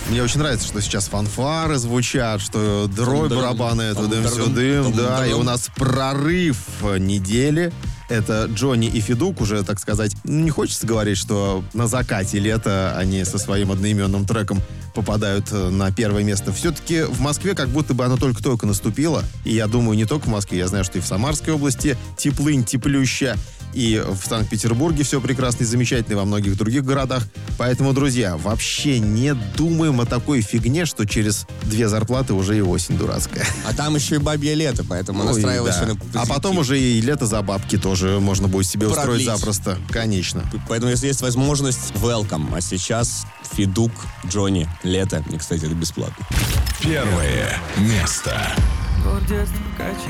Мне очень нравится, что сейчас фанфары звучат, что дробь барабаны, это дым-сюдым, да, и у нас прорыв недели. Это Джонни и Федук уже, так сказать, не хочется говорить, что на закате лета они со своим одноименным треком попадают на первое место. Все-таки в Москве как будто бы оно только-только наступило. И я думаю, не только в Москве, я знаю, что и в Самарской области теплынь, теплюща. И в Санкт-Петербурге все прекрасно и замечательно, и во многих других городах. Поэтому, друзья, вообще не думаем о такой фигне, что через 2 зарплаты уже и осень дурацкая. А там еще и бабье лето, поэтому настраивайся на позитив. А потом уже и лето за бабки тоже можно будет себе устроить запросто. Конечно. Поэтому, если есть возможность, welcome. А сейчас Федук, Джонни, лето. И, кстати, это бесплатно. Первое место.